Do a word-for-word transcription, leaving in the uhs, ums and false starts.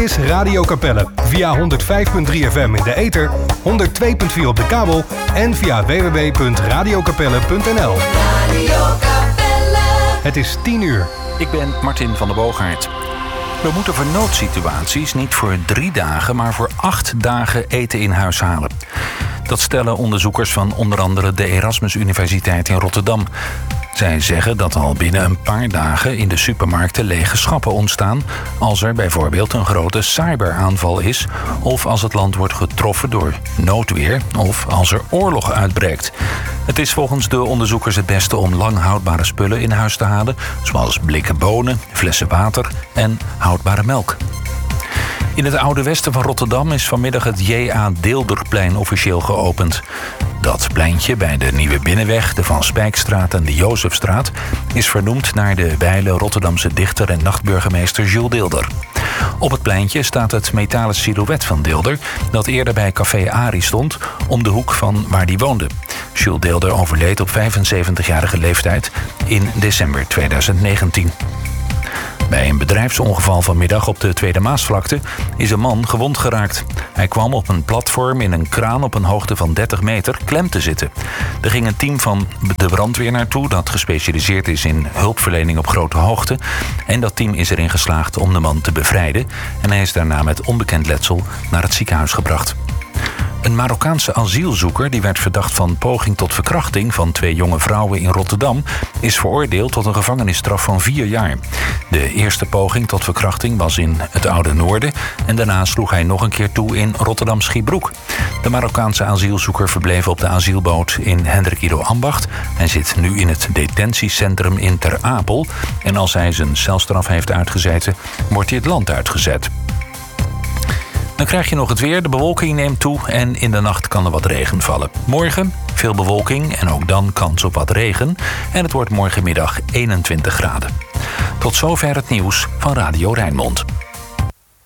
is Radio Capelle. Via honderd vijf komma drie F M in de ether, honderd twee komma vier op de kabel en via w w w punt radio capelle punt n l. Radio Capelle. Het is tien uur. Ik ben Martin van der Boogaard. We moeten voor noodsituaties niet voor drie dagen, maar voor acht dagen eten in huis halen. Dat stellen onderzoekers van onder andere de Erasmus Universiteit in Rotterdam. Zij zeggen dat al binnen een paar dagen in de supermarkten lege schappen ontstaan als er bijvoorbeeld een grote cyberaanval is of als het land wordt getroffen door noodweer of als er oorlog uitbreekt. Het is volgens de onderzoekers het beste om lang houdbare spullen in huis te halen, zoals blikken bonen, flessen water en houdbare melk. In het oude westen van Rotterdam is vanmiddag het J A Deelderplein officieel geopend. Dat pleintje bij de Nieuwe Binnenweg, de Van Spijkstraat en de Jozefstraat is vernoemd naar de wijle Rotterdamse dichter en nachtburgemeester Jules Deelder. Op het pleintje staat het metalen silhouet van Deelder dat eerder bij Café Ari stond om de hoek van waar hij woonde. Jules Deelder overleed op vijfenzeventigjarige leeftijd in december tweeduizend negentien. Bij een bedrijfsongeval vanmiddag op de Tweede Maasvlakte is een man gewond geraakt. Hij kwam op een platform in een kraan op een hoogte van dertig meter klem te zitten. Er ging een team van de brandweer naartoe dat gespecialiseerd is in hulpverlening op grote hoogte. En dat team is erin geslaagd om de man te bevrijden. En hij is daarna met onbekend letsel naar het ziekenhuis gebracht. Een Marokkaanse asielzoeker die werd verdacht van poging tot verkrachting van twee jonge vrouwen in Rotterdam is veroordeeld tot een gevangenisstraf van vier jaar. De eerste poging tot verkrachting was in het Oude Noorden en daarna sloeg hij nog een keer toe in Rotterdam-Schiebroek. De Marokkaanse asielzoeker verbleef op de asielboot in Hendrik Ido Ambacht en zit nu in het detentiecentrum in Ter Apel. En als hij zijn celstraf heeft uitgezeten, wordt hij het land uitgezet. Dan krijg je nog het weer. De bewolking neemt toe en in de nacht kan er wat regen vallen. Morgen veel bewolking en ook dan kans op wat regen. En het wordt morgenmiddag eenentwintig graden. Tot zover het nieuws van Radio Rijnmond.